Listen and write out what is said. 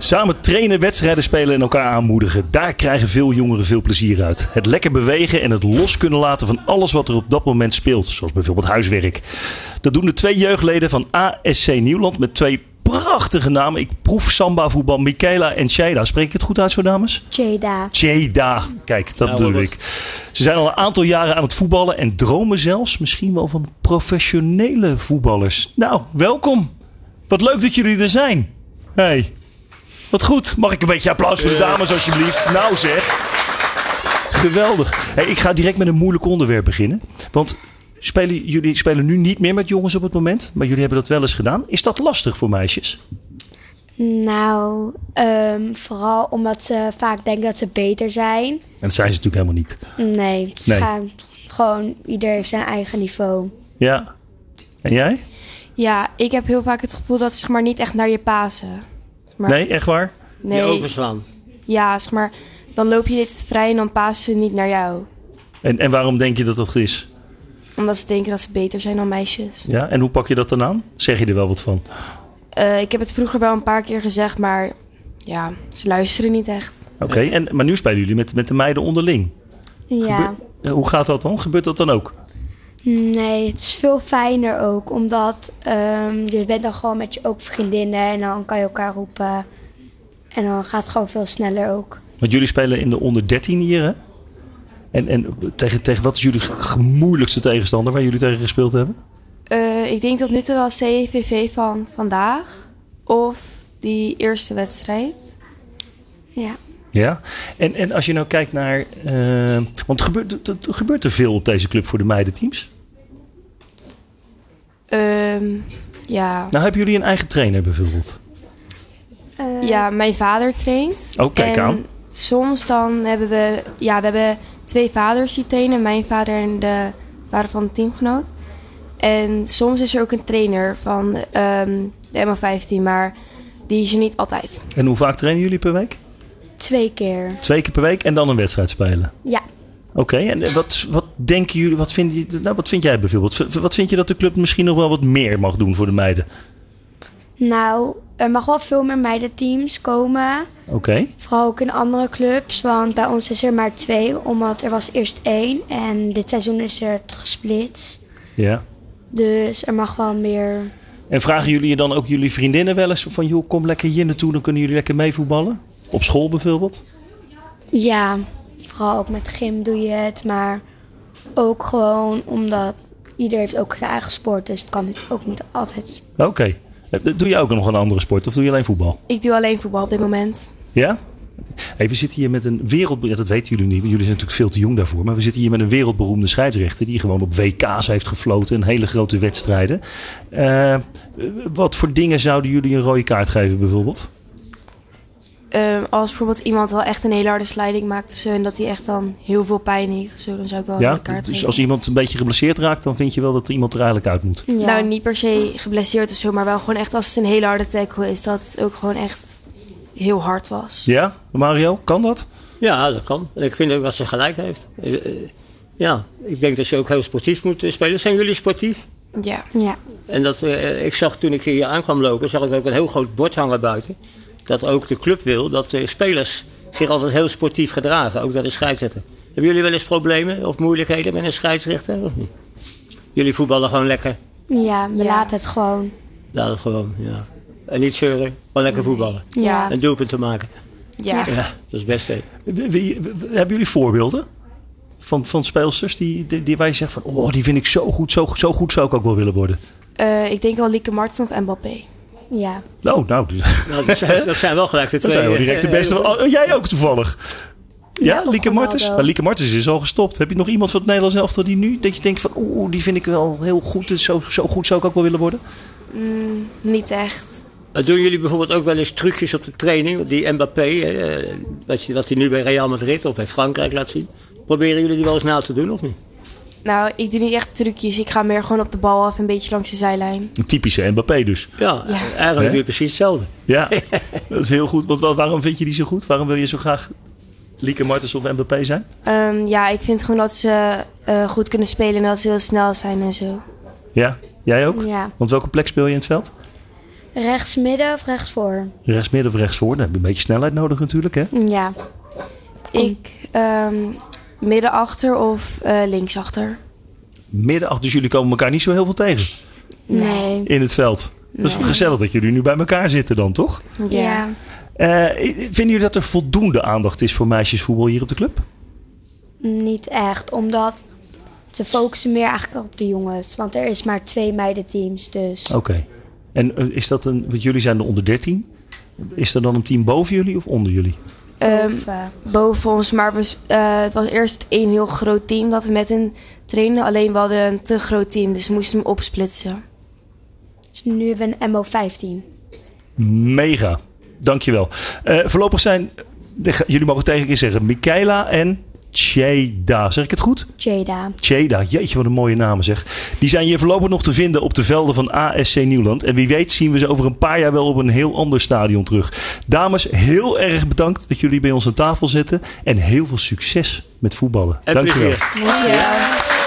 Samen trainen, wedstrijden spelen en elkaar aanmoedigen. Daar krijgen veel jongeren veel plezier uit. Het lekker bewegen en het los kunnen laten van alles wat er op dat moment speelt. Zoals bijvoorbeeld huiswerk. Dat doen de 2 jeugdleden van ASC Nieuwland met 2 prachtige namen. Ik proef samba voetbal. Michaela en Jada. Spreek ik het goed uit zo, dames? Jada. Kijk, dat bedoel ik. Ze zijn al een aantal jaren aan het voetballen en dromen zelfs misschien wel van professionele voetballers. Nou, welkom. Wat leuk dat jullie er zijn. Hey, wat goed. Mag ik een beetje applaus voor de dames alsjeblieft? Nou zeg. Geweldig. Hey, ik ga direct met een moeilijk onderwerp beginnen. Want jullie spelen nu niet meer met jongens op het moment. Maar jullie hebben dat wel eens gedaan. Is dat lastig voor meisjes? Nou, vooral omdat ze vaak denken dat ze beter zijn. En dat zijn ze natuurlijk helemaal niet. Nee, ze gaan gewoon, ieder heeft zijn eigen niveau. Ja. En jij? Ja, ik heb heel vaak het gevoel dat ze niet echt naar je pasen. Nee, echt waar? Nee. Je overslaan. Ja, dan loop je dit vrij en dan pasen ze niet naar jou. En waarom denk je dat dat is? Omdat ze denken dat ze beter zijn dan meisjes. Ja, en hoe pak je dat dan aan? Zeg je er wel wat van? Ik heb het vroeger wel een paar keer gezegd, maar ja, ze luisteren niet echt. Oké, maar nu spelen jullie met de meiden onderling. Ja. Hoe gaat dat dan? Gebeurt dat dan ook? Nee, het is veel fijner ook. Omdat je bent dan gewoon met je ook vriendinnen en dan kan je elkaar roepen. En dan gaat het gewoon veel sneller ook. Want jullie spelen in de onder 13 hier, hè? En tegen wat is jullie moeilijkste tegenstander waar jullie tegen gespeeld hebben? Ik denk tot nu toe wel CVV van vandaag. Of die eerste wedstrijd. Ja. Ja? En als je nou kijkt naar... want gebeurt er veel op deze club voor de meidenteams? Ja. Nou, hebben jullie een eigen trainer bijvoorbeeld? Ja, mijn vader traint. Oh, kijk aan. Soms dan hebben we... Ja, we hebben 2 vaders die trainen. Mijn vader en de vader van de teamgenoot. En soms is er ook een trainer van de MO15. Maar die is er niet altijd. En hoe vaak trainen jullie per week? 2 keer. 2 keer per week en dan een wedstrijd spelen? Ja. Oké, en wat denken jullie, wat vind jij bijvoorbeeld? Wat vind je dat de club misschien nog wel wat meer mag doen voor de meiden? Nou, er mag wel veel meer meidenteams komen. Oké. Vooral ook in andere clubs, want bij ons is er maar 2, omdat er was eerst 1 en dit seizoen is er het gesplitst. Ja. Dus er mag wel meer. En vragen jullie dan ook jullie vriendinnen wel eens van, joh, kom lekker hier naartoe, dan kunnen jullie lekker meevoetballen? Op school bijvoorbeeld? Ja, vooral ook met gym doe je het, maar ook gewoon omdat ieder heeft ook zijn eigen sport, dus het kan ook niet altijd. Oké. Doe je ook nog een andere sport of doe je alleen voetbal? Ik doe alleen voetbal op dit moment. Ja? Hey, we zitten hier met een dat weten jullie niet, want jullie zijn natuurlijk veel te jong daarvoor. Maar we zitten hier met een wereldberoemde scheidsrechter die gewoon op WK's heeft gefloten en hele grote wedstrijden. Wat voor dingen zouden jullie een rode kaart geven bijvoorbeeld? Als bijvoorbeeld iemand wel echt een hele harde sliding maakt of zo, en dat hij echt dan heel veel pijn heeft of zo, dan zou ik wel een kaart geven. Dus als iemand een beetje geblesseerd raakt, dan vind je wel dat iemand er eigenlijk uit moet? Ja. Nou, niet per se geblesseerd of zo, maar wel gewoon echt als het een hele harde tackle is, dat het ook gewoon echt heel hard was. Ja, Mario, kan dat? Ja, dat kan. En ik vind ook dat ze gelijk heeft. Ja, ik denk dat ze ook heel sportief moet spelen. Zijn jullie sportief? Ja. Ja. En dat, ik zag toen ik hier aankwam lopen, zag ik ook een heel groot bord hangen buiten. Dat ook de club wil dat de spelers zich altijd heel sportief gedragen. Ook dat de scheidsrechter. Hebben jullie wel eens problemen of moeilijkheden met een scheidsrechter? Of niet? Jullie voetballen gewoon lekker? Ja, we laten het gewoon. Laat het gewoon, ja. En niet zeuren, gewoon lekker voetballen. Ja. En doelpunten maken. Ja. Ja, dat is het beste. Hebben jullie voorbeelden van speelsters die wij zeggen van, oh, die vind ik zo goed zou ik ook wel willen worden? Ik denk wel Lieke Martens of Mbappé. Ja. Nou, Dat zijn wel gelijk de dat twee. zijn wel direct de beste. Oh, jij ook toevallig? Ja, Lieke Martens. Maar Lieke Martens is al gestopt. Heb je nog iemand van het Nederlands elftal die nu, dat je denkt van, die vind ik wel heel goed. Zo goed zou ik ook wel willen worden? Niet echt. Doen jullie bijvoorbeeld ook wel eens trucjes op de training? Die Mbappé, wat hij nu bij Real Madrid of bij Frankrijk laat zien. Proberen jullie die wel eens na te doen of niet? Nou, ik doe niet echt trucjes. Ik ga meer gewoon op de bal af, een beetje langs de zijlijn. Een typische Mbappé dus. Ja, eigenlijk doe je precies hetzelfde. Ja, dat is heel goed. Waarom vind je die zo goed? Waarom wil je zo graag Lieke Martens of Mbappé zijn? Ja, ik vind gewoon dat ze goed kunnen spelen en dat ze heel snel zijn en zo. Ja, jij ook? Ja. Want welke plek speel je in het veld? Rechts midden of rechts voor? Rechts midden of rechts voor? Dan heb je een beetje snelheid nodig natuurlijk, hè? Ja. Ik midden achter of links achter. Midden achter, dus jullie komen elkaar niet zo heel veel tegen Nee. in het veld. Dat is gezellig dat jullie nu bij elkaar zitten dan, toch? Ja. Vinden jullie dat er voldoende aandacht is voor meisjesvoetbal hier op de club? Niet echt, omdat ze focussen meer eigenlijk op de jongens. Want er is maar 2 meidenteams, dus... Oké. En is dat want jullie zijn de onder 13. Is er dan een team boven jullie of onder jullie? Boven ons, maar het was eerst 1 heel groot team dat we met hen trainen. Alleen we hadden een te groot team, dus we moesten hem opsplitsen. Dus nu hebben we een MO15. Mega. Dankjewel. Voorlopig zijn, jullie mogen tegen elkaar zeggen, Michaela en Tjeda. Zeg ik het goed? Jada. Tjeda, jeetje wat een mooie namen zeg. Die zijn hier voorlopig nog te vinden op de velden van ASC Nieuwland. En wie weet zien we ze over een paar jaar wel op een heel ander stadion terug. Dames, heel erg bedankt dat jullie bij ons aan tafel zitten. En heel veel succes met voetballen. En Dankjewel. plezier. Ja.